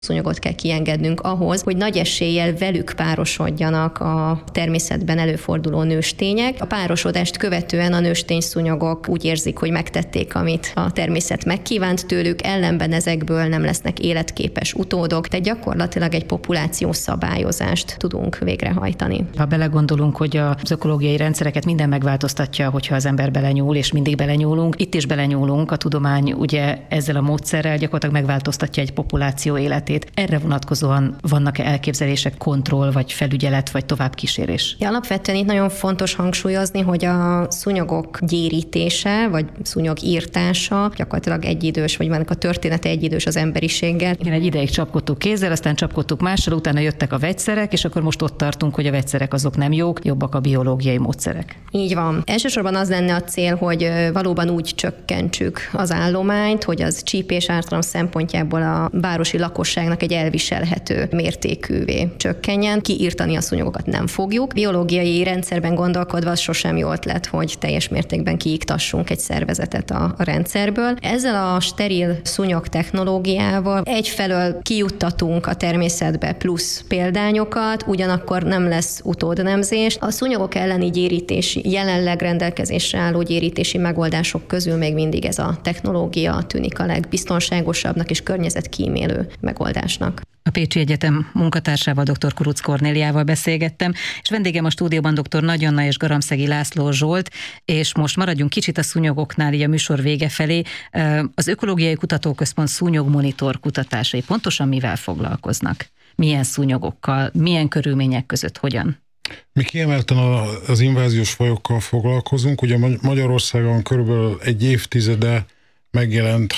szúnyogot kell kiengednünk ahhoz, hogy nagy eséllyel velük párosodjanak a természetben előforduló nőstények. A párosodást követően a nőstényszúnyogok úgy érzik, hogy megtették, amit a természet megkívánt tőlük, ellenben ezekből nem lesznek életképes utódok, tehát gyakorlatilag egy populáció szabályozást tudunk végrehajtani. Ha belegondolunk, hogy az ökológiai rendszereket minden megváltoztatja, hogyha az ember belenyúl, és mindig belenyúlunk, itt is belenyúlunk, a tudomány ugye ezzel a módszerrel gyakorlatilag megváltoztatja egy populáció életét. Erre vonatkozóan vannak-e elképzelések, kontroll, vagy felügyelet, vagy továbbkísérés? Alapvetően itt nagyon fontos hangsúlyozni, hogy a szúnyogok gyérítése, vagy szúnyogírtása gyakorlatilag egyidős, vagy ennek a története egyidős az emberiséggel. Igen, egy ideig csapkodtuk kézzel, aztán csapkodtuk mással, utána jöttek a vegyszerek, és akkor most ott tartunk, hogy a vegyszerek azok nem jók, jobbak a biológiai módszerek. Így van. Elsősorban az lenne a cél, hogy valóban úgy csökkentsük az állományt, hogy az csípés ártalom szempontjából a városi lakosságnak egy elviselhető mértékűvé csökkenjen. Kiírtani a szúnyogokat nem fogjuk. Biológiai rendszerben gondolkodva az sosem jó ötlet, hogy teljes mértékben kiiktassunk egy szervezetet a rendszerből. Ezzel a steril szúnyog technológiával egyfelől kijuttatunk a természetbe plusz példányokat, ugyanakkor nem lesz utódnemzés. A szúnyogok elleni gyérítési, jelenleg rendelkezésre álló gyérítési megoldások közül még mindig ez a technológia tűnik a legbiztonságosabbnak és környezetkímélő megoldásnak. A Pécsi Egyetem munkatársával, dr. Kurucz Kornéliával beszélgettem, és vendégem a stúdióban dr. Nagy Anna és Garamszegi László Zsolt, és most maradjunk kicsit a szúnyogoknál, így a műsor vége felé. Az Ökológiai Kutatóközpont szúnyogmonitor kutatásai pontosan mivel foglalkoznak? Milyen szúnyogokkal, milyen körülmények között, hogyan? Mi kiemelten az inváziós fajokkal foglalkozunk. Ugye Magyarországon körülbelül egy évtizede megjelent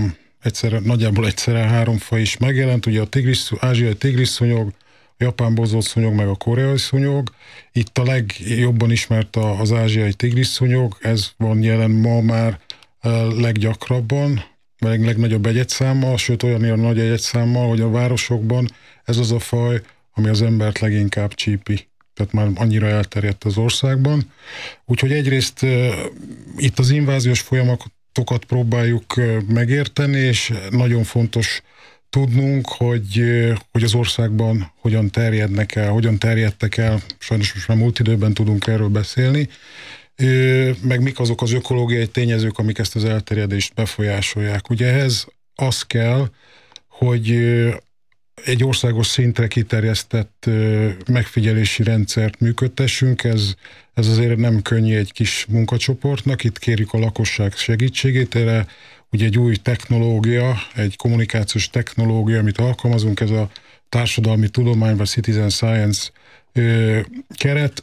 nagyjából egyszerre három faj is megjelent, ugye a ázsiai tigrisszúnyog, a japán bozottszúnyog, meg a koreai szúnyog. Itt a legjobban ismert az ázsiai tigrisszúnyog, ez van jelen ma már leggyakrabban, meg legnagyobb egyedszámmal, sőt olyan nagy egyedszámmal, hogy a városokban ez az a faj, ami az embert leginkább csípi. Tehát már annyira elterjedt az országban. Úgyhogy egyrészt itt az inváziós folyamatokat próbáljuk megérteni, és nagyon fontos tudnunk, hogy az országban hogyan terjednek el, hogyan terjedtek el, sajnos most már múlt időben tudunk erről beszélni, meg mik azok az ökológiai tényezők, amik ezt az elterjedést befolyásolják. Ugye ehhez az kell, hogy egy országos szintre kiterjesztett megfigyelési rendszert működtessünk, ez azért nem könnyű egy kis munkacsoportnak, itt kérjük a lakosság segítségét, erre ugye egy új technológia, egy kommunikációs technológia, amit alkalmazunk, ez a társadalmi tudomány, vagy citizen science keret,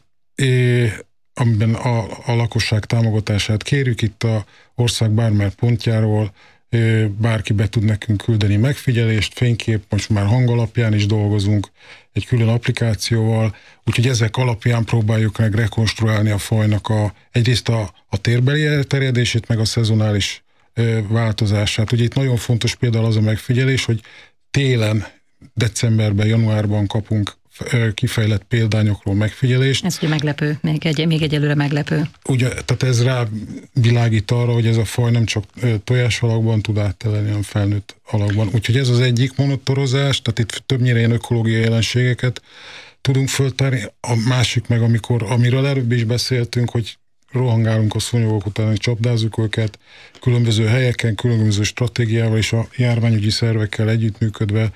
amiben a lakosság támogatását kérjük, itt a ország bármely pontjáról bárki be tud nekünk küldeni megfigyelést, fénykép, most már hang alapján is dolgozunk egy külön applikációval, úgyhogy ezek alapján próbáljuk meg rekonstruálni a fajnak egyrészt a térbeli elterjedését, meg a szezonális változását. Ugye itt nagyon fontos például az a megfigyelés, hogy télen, decemberben, januárban kapunk kifejlett példányokról megfigyelést. Ez ugye meglepő, még egyelőre meglepő. Ugye, tehát ez rávilágít arra, hogy ez a faj nem csak tojás alakban tud áttelelni, hanem felnőtt alakban. Úgyhogy ez az egyik monitorozás, tehát itt többnyire ilyen ökológiai jelenségeket tudunk föltárni. A másik meg, amiről előbb is beszéltünk, hogy rohangálunk a szúnyogok után, hogy csapdázzuk őket, különböző helyeken, különböző stratégiával és a járványügyi szervekkel együttműködve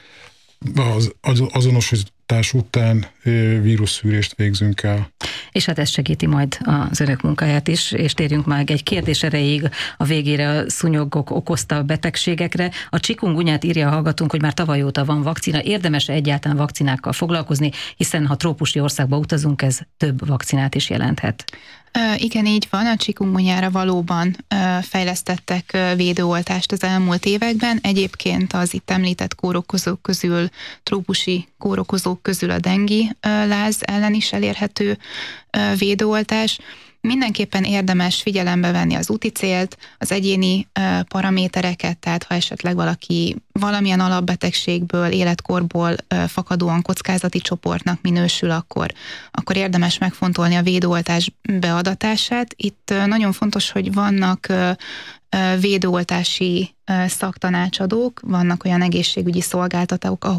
az azonosítás után vírusszűrést végzünk el. És hát ez segíti majd az önök munkáját is, és térjünk meg egy kérdés erejéig a végére a szúnyogok okozta betegségekre. A chikungunyát írja a hallgatónk, hogy már tavaly óta van vakcina. Érdemes egyáltalán vakcinákkal foglalkozni, hiszen ha trópusi országba utazunk, ez több vakcinát is jelenthet. Igen, így van. A chikungunyára valóban fejlesztettek védőoltást az elmúlt években. Egyébként az itt említett kórokozók közül, trópusi kórokozók közül a dengi láz ellen is elérhető védőoltás. Mindenképpen érdemes figyelembe venni az úti célt, az egyéni paramétereket, tehát ha esetleg valaki valamilyen alapbetegségből, életkorból fakadóan kockázati csoportnak minősül, akkor érdemes megfontolni a védőoltás beadatását. Itt nagyon fontos, hogy vannak védőoltási szaktanácsadók, vannak olyan egészségügyi szolgáltatók,